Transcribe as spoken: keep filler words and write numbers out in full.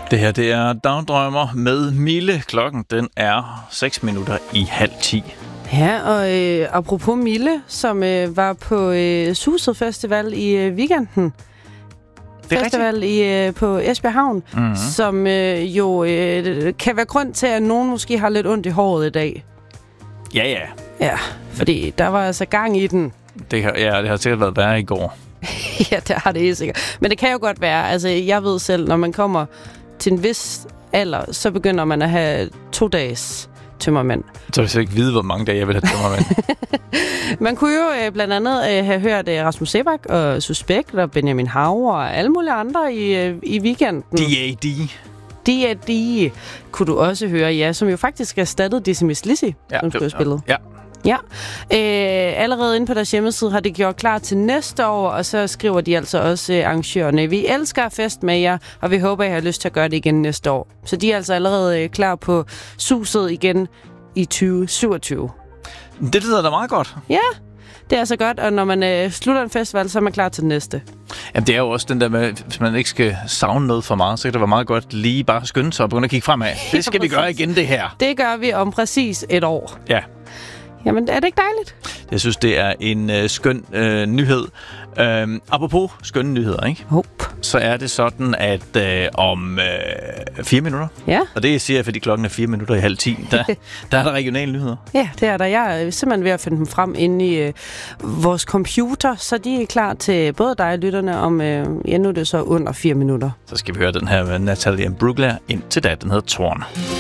Det her, det er Dagdrømmer med Mille. Klokken, den er seks minutter i halv ti. Ja, og øh, apropos Mille, som øh, var på øh, Suset Festival i øh, weekenden. Festival i, øh, på Esbjerg Havn, mm-hmm. som øh, jo øh, kan være grund til, at nogen måske har lidt ondt i håret i dag. Ja, ja. Ja, fordi der var altså gang i den. Det har, ja, det har sikkert været værre i går. Ja, det har det helt sikkert. Men det kan jo godt være, altså jeg ved selv, når man kommer til en vis alder, så begynder man at have to dages tømmermænd. Så vil jeg ikke vide, hvor mange dage jeg vil have tømmermænd. Man kunne jo øh, blandt andet øh, have hørt øh, Rasmus Seebach og Suspekt og Benjamin Haver og alle mulige andre i, øh, i weekenden. D A D. D A D kunne du også høre, ja, som jo faktisk erstattede Dizzy Miss Lizzy, ja, som skulle have spillet. Ja. Ja, øh, allerede inde på deres hjemmeside har det gjort klar til næste år, og så skriver de altså også øh, arrangørerne: vi elsker at fest med jer, og vi håber, I har lyst til at gøre det igen næste år. Så de er altså allerede øh, klar på Suset igen i tyve syvogtyve. Det lyder da meget godt. Ja, det er altså godt, og når man øh, slutter en festival, så er man klar til den næste. Jamen, det er jo også den der med, hvis man ikke skal savne noget for meget, så kan det være meget godt lige bare skynde sig og begynde at kigge fremad. Det skal ja, vi gøre igen, det her. Det gør vi om præcis et år. Ja. Jamen, er det ikke dejligt? Jeg synes, det er en øh, skøn øh, nyhed. Øhm, apropos skønne nyheder, ikke? Hope. Så er det sådan, at øh, om øh, fire minutter, ja. og det siger jeg, fordi klokken er fire minutter i halv ti, der, der er der regionale nyheder. Ja, det er der. Jeg er simpelthen ved at finde dem frem inde i øh, vores computer, så de er klar til både dig og lytterne om, øh, ja, nu er det så under fire minutter. Så skal vi høre den her med Natalie Imbruglia, indtil da den hedder Torn.